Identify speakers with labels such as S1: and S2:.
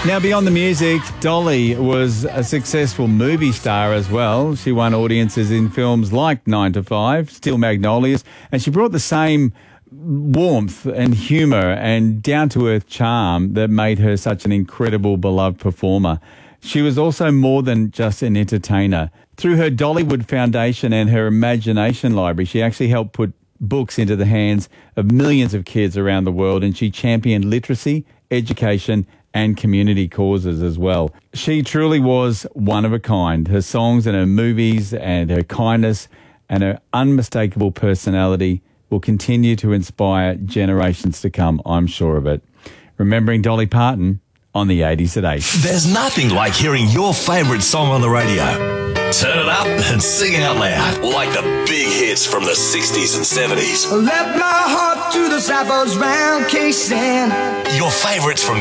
S1: Now, beyond the music, Dolly was a successful movie star as well. She won audiences in films like 9 to 5, Steel Magnolias, and she brought the same warmth and humour and down-to-earth charm that made her such an incredible, beloved performer. She was also more than just an entertainer. Through her Dollywood Foundation and her Imagination Library, she actually helped put books into the hands of millions of kids around the world, and she championed literacy, education and community causes as well. She truly was one of a kind. Her songs and her movies and her kindness and her unmistakable personality will continue to inspire generations to come, I'm sure of it. Remembering Dolly Parton on the 80s at 8.
S2: There's nothing like hearing your favourite song on the radio. Turn it up and sing out loud, like the big hits from the 60s and 70s.
S3: Let my heart to the cyphers round casing.
S2: Your favourites from